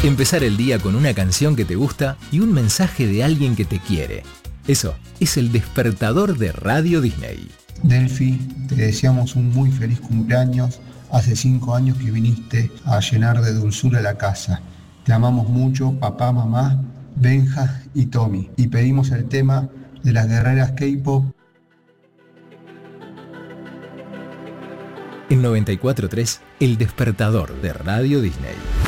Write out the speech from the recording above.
Empezar el día con una canción que te gusta y un mensaje de alguien que te quiere. Eso es el despertador de Radio Disney. Delphi, te deseamos un muy feliz cumpleaños. Hace 5 años que viniste a llenar de dulzura la casa. Te amamos mucho, papá, mamá, Benja y Tommy. Y pedimos el tema de las guerreras K-pop. En 94.3, el despertador de Radio Disney.